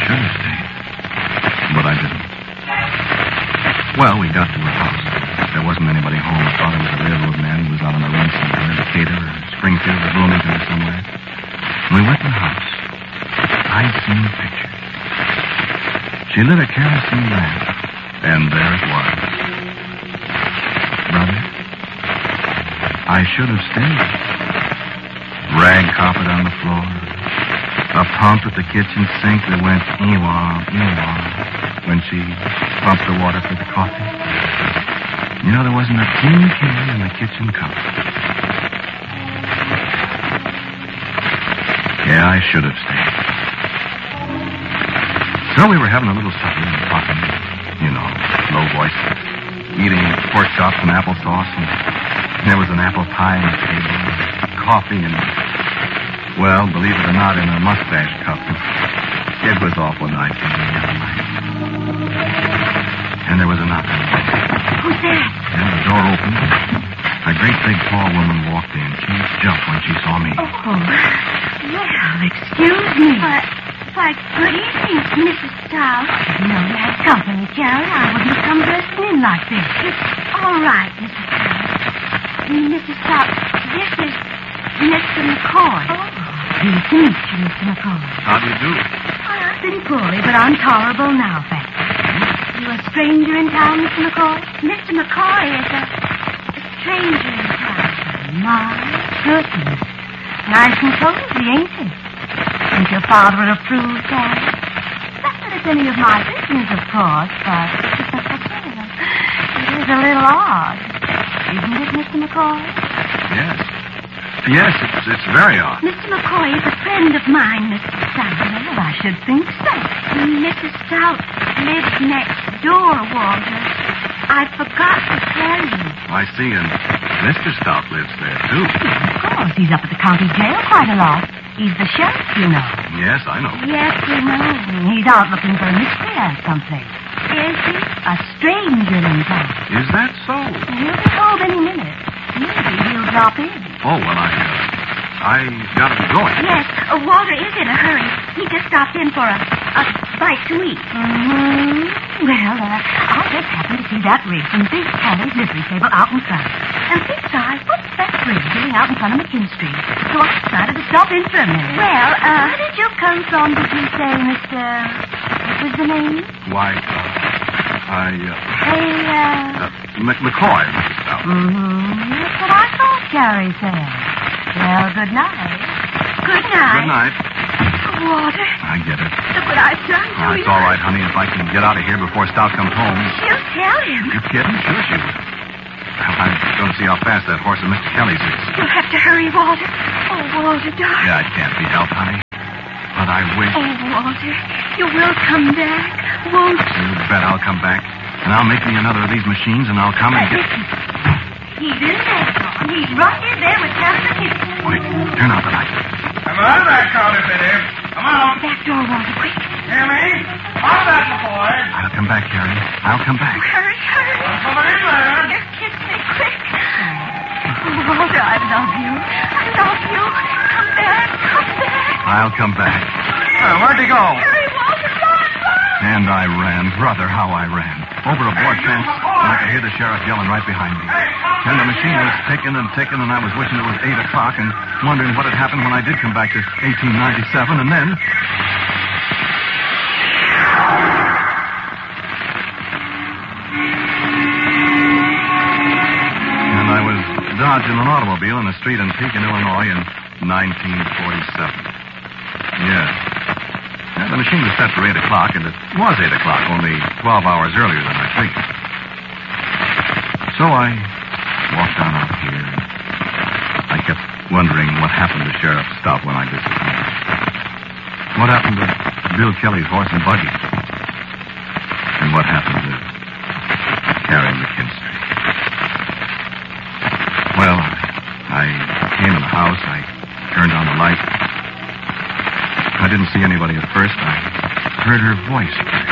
should have stayed. But I didn't. Well, we got to her house. There wasn't anybody home. I thought it was a railroad man who was out on a run somewhere, Decatur or Springfield or Bloomington or somewhere. We went to the house. I'd seen pictures. She lit a kerosene lamp, and there it was. Brother, I should have stayed. Rag carpet on the floor. A pump at the kitchen sink that went ee-wah, ee-wah when she pumped the water for the coffee. You know, there wasn't a tin can in the kitchen cupboard. Yeah, I should have stayed. So we were having a little supper and talking, you know, low voice, eating pork chops and applesauce, and there was an apple pie on the table, coffee, and, well, believe it or not, in a mustache cup. It was awful nice. And there was a knock on the door. Who's that? And the door opened. A great big tall woman walked in. She jumped when she saw me. Oh, well, excuse me. Why, good evening, Mrs. Stout. I didn't know you had company, Jerry. I wouldn't come bursting in like this. It's all right, Mrs. Stout. Mrs. Stout, this is Mr. McCoy. Oh, pleased to meet you, Mr. McCoy. How do you do? Well, I've been poorly, but I'm tolerable now, thank you. You a stranger in town, Mr. McCoy? Mr. McCoy is a stranger in town. My goodness. Nice and cozy, ain't it? Think your father would approve, Daddy? Not that it's any of my business, of course, but it is a little odd. Isn't it, Mr. McCoy? Yes. Yes, it's very odd. Mr. McCoy is a friend of mine, Mrs. Stout. Well, I should think so. Mrs. Stout lives next door, Walter. I forgot to tell you. I see, and Mr. Stout lives there, too. Of course, he's up at the county jail quite a lot. He's the sheriff, you know. Yes, I know. Yes, we know. He's out looking for a miscreant someplace. Is he? A stranger in town. Is that so? He'll be home any minute. Maybe he'll drop in. Oh, well, I gotta be going. Yes, Walter is in a hurry. He just stopped in for a bite to eat. Mm-hmm. Well, I just happened to see that rig from Big Kelly's livery stable out in front. And besides, what's that rig doing out in front of McKin Street? So I decided to stop in for a minute. Well, where did you come from, did you say, Mr. What was the name? Why, McCoy, Mrs. Stout. Mm-hmm. That's what I thought Jerry said. Well, good night. Good night. Good night. Walter. I get it. Look what I've done to you. It's all right, honey. If I can get out of here before Stout comes home. She'll tell him. You kidding? Sure she will. Well, I'm going to see how fast that horse of Mr. Kelly's is. You'll have to hurry, Walter. Oh, Walter, darling. Yeah, it can't be helped, honey. But I wish... Oh, Walter, you will come back, won't you? You bet I'll come back. And I'll make me another of these machines, and I'll come and get... He's in there, John. He's right in there with Captain Gibson. Wait, turn out the light. Come on, that counterfeiter. Come on. Back door, Walter, quick. Hear me? On that, boy. I'll come back, Harry. I'll come back. Hurry, hurry. I'm coming in there. Here, kiss me, quick. Oh, Walter, I love you. I love you. Come back, come back. I'll come back. Where'd he go? Hurry, Walter, run, run. And I ran. Brother, how I ran. Over a board fence, and I could hear the sheriff yelling right behind me. And the machine was ticking and ticking, and I was wishing it was 8 o'clock and wondering what had happened when I did come back to 1897, and then... And I was dodging an automobile in a street in Pekin, Illinois in 1947. Yeah. The machine was set for 8 o'clock, and it was 8 o'clock, only 12 hours earlier than I figured. So I walked on out here. I kept wondering what happened to Sheriff Stout when I disappeared. What happened to Bill Kelly's horse and buggy? And what happened to Harry McKinstry? Well, I came in the house. I turned on the light. I didn't see anybody at first. I heard her voice.